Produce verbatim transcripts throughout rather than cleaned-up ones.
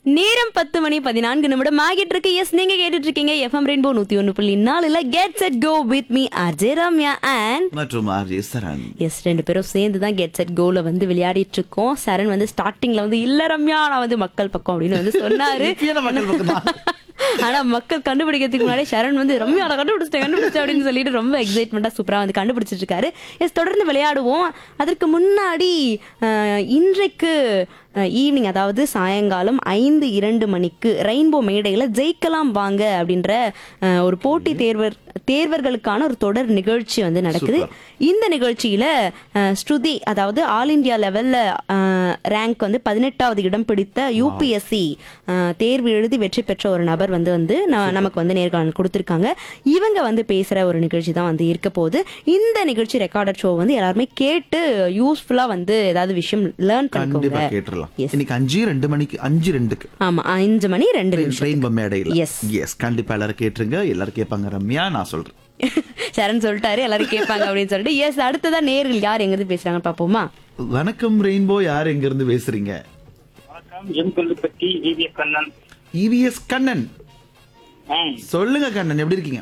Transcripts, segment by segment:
நேரம் பத்து மணி பதினான்கு நிமிடம் ஆகிட்டு இருக்கு. எஸ், நீங்க கேட்டுட்டு இருக்கீங்க எஃப்எம் ரெயின்போ நூத்தி ஒன்னு புள்ளி நாலுல get set go with me RJ Ramya and மற்றும் ஆர்ஜே சரண். எஸ், ரெண்டு பேரும் சேர்ந்து தான் கெட் செட் கோல வந்து விளையாடிட்டு இருக்கோம். சரண் வந்து ஸ்டார்டிங்ல வந்து இல்ல ரம்யா நான் வந்து மக்கள் பக்கம் அப்படின்னு வந்து சொன்னாரு. இப்பயே மக்கள் பக்கம் தான். ஆனா மக்கள் கண்டுபிடிக்கிறதுக்கு முன்னாடி சரண் வந்து ரம்யா நான் கண்டுபிடிச்சிட்டேன் கண்டுபிடிச்சேன் அப்படின்னு சொல்லிட்டு ரொம்ப எக்ஸைட்மெண்டா சூப்பரா வந்து கண்டுபிடிச்சிட்டு இருக்காரு. எஸ், தொடர்ந்து விளையாடுவோம். அதற்கு முன்னாடி அஹ், இன்றைக்கு ஈவினிங் அதாவது சாயங்காலம் ஐந்து இரண்டு மணிக்கு ரெயின்போ மேடையில ஜெயிக்கலாம் வாங்க அப்படின்ற அஹ், ஒரு போட்டி தேர்வர் தேர்வர்களுக்கான ஒரு தொடர் நிகழ்ச்சி வந்து நடக்குது. இந்த நிகழ்ச்சியில அஹ், ஸ்ருதி அதாவது ஆல் இந்தியா லெவல்ல ரேங்க் வந்து பதினெட்டாவது இடம் பிடித்த யூபிஎஸ்சி தேர்வு எழுதி வெற்றி பெற்ற ஒரு நபர் வந்து வந்து ந- நமக்கு வந்து நேர்காணல் கொடுத்திருக்காங்க. இவங்க வந்து பேசுற ஒரு நிகழ்ச்சி தான் வந்து இருக்க போகுது. இந்த நிகழ்ச்சி ரெக்கார்டட் ஷோ வந்து எல்லாருமே கேட்டு யூஸ்ஃபுல்லா வந்து ஏதாவது விஷயம் லேர்ன் கண்டிப்பா பண்ணிக்கோங்க. கேட்டுறலாம். Yes. இன்னைக்கு அஞ்சு ரெண்டு மணிக்கு அஞ்சு ரெண்டுக்கு ஆமா, அஞ்சு மணி ரெண்டு நிமிஷம். ரெயின்போ மேடையில். Yes. எஸ், கண்டிப்பா எல்லாரும் கேட்டுருங்க. எல்லாரும் கேட்பாங்க ரம்யா, நான் சொல்றேன். சரண் சொல்லிட்டாரு எல்லாரும் கேட்பாங்க அப்படின்னு சொல்லிட்டு. எஸ், அடுத்ததா நேர்கள் யார் எங்க இருந்து பேசுறாங்க பாப்போமா. வணக்கம் ரெயின்போ, யார் எங்க இருந்து பேசுறீங்க? வணக்கம், M Kollupatti VVS Kannan. EVS Kannan. ம். சொல்லுங்க கண்ணன், எப்படி இருக்கீங்க?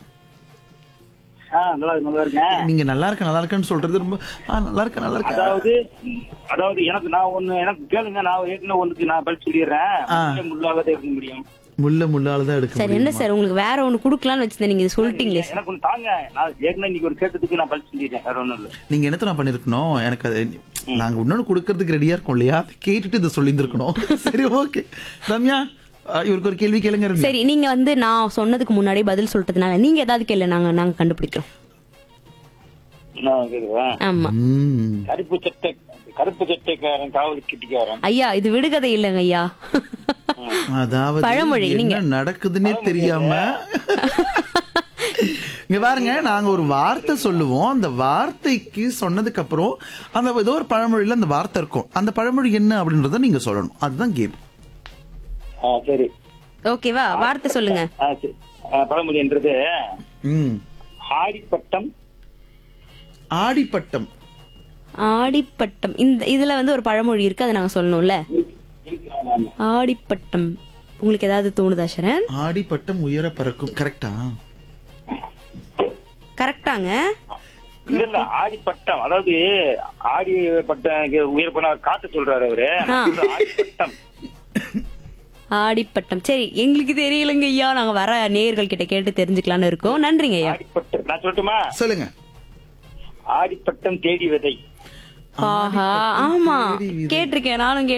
ஆ, நல்லா நல்லா இருக்கேன். நீங்க நல்லா இருக்க நல்லா இருக்கேன்னு சொல்றது ரொம்ப ஆ, நல்லா இருக்க நல்லா இருக்க. அதாவது அதாவது எனக்கு நான் ஒண்ணு எனக்கு கேளுங்க, நான் ஏற்கனவே ஒண்ணுக்கு நான் பதில் சொல்லிடுறேன். ஆ. முள்ளே முள்ளாகதான் இருக்க முடியும். முள்ள முள்ளாலதான் எடுக்க சார் என்ன முடியும். சார் உங்களுக்கு வேற ஒண்ணு குடுக்கலாம்னு வச்சிருந்தேன், நீங்க இது சொல்லிட்டீங்களே சார். எனக்கு ஒண்ணு தாங்க, நான் ஏற்கனவே இன்னைக்கு ஒரு கேட்டதுக்கு நான் பதில் சொல்லிடுறேன், வேற ஒண்ணும் இல்ல. நீங்க என்ன நான் பண்ணிருக்கணும், எனக்கு அது நாங்க இன்னொன்னு கொடுக்கறதுக்கு ரெடியா இருக்கோம் இல்லையா, அதை கேட்டுட்டு இதை சொல்லியிருந்திருக்கணும். சரி, ஓகே ரம்யா, அஹ், இவருக்கு ஒரு கேள்வி கேளுங்க ரம்யா. சரி, நீங்க வந்து நான் சொன்னதுக்கு முன்னாடி பதில் சொல்லிட்டதுனால நீங்க ஏதாவது கேள்வி நாங்க நாங்க கண்டுபிடிக்கிறோம். நான் கேக்குறேன். ஆமா ம். கருப்பு சட்டை கருப்பு சட்டைக்காரன் காவல் கிட்டிக்காரன். ஐயா, இது விடுகதை இல்லைங்க ஐயா. அதாவது பழமொழி, நீங்க- என்ன நடக்குதுன்னே தெரியாம இங்க பாருங்க, நாங்க ஒரு வார்த்தை சொல்லுவோம். அந்த வார்த்தைக்கு சொன்னதுக்கு அப்புறம் அந்த ஏதோ ஒரு பழமொழியில அந்த வார்த்தை இருக்கும். அந்த பழமொழி என்ன அப்படின்றத நீங்க சொல்லணும். அதுதான் கேம். ஆ, சரி. ஓகேவா, வார்த்தை சொல்லுங்க. ஆ, சரி. ஆ, பழமொழி என்றது ம். ஆடிப்பட்டம். ஆடிப்பட்டம். ஆடிப்பட்டம். இந்த இதுல வந்து ஒரு பழமொழி இருக்கு, அதை நாங்க சொல்லணும்ல. ஆடிப்பட்டம் உங்களுக்கு ஏதாவது தோணுதா சரண்? ஆடிப்பட்டம் உயர பறக்கும். கரெக்டா? கரெக்டாங்க. இல்ல இல்ல, ஆடிப்பட்டம் அதாவது ஆடி பட்டம் உயர் பண்ண காத்து சொல்றாரு அவரு. ஆ. ஆடிப்பட்டம். ஆடிப்பட்டம். சரி, எங்களுக்கு தெரியலங்க ஐயா, நாங்க வர நேயர்கள் கிட்ட கேட்டு தெரிஞ்சுக்கலாம்னு இருக்கோம். நன்றிங்க ஐயா. ஆடிப்பட்டம் நான் சொல்லட்டுமா? சொல்லுங்க. ஆடிப்பட்டம் தேடி விதை. ஆஹா, ஆமா தேடி விதை. கேட்டிருக்கேன், நானும்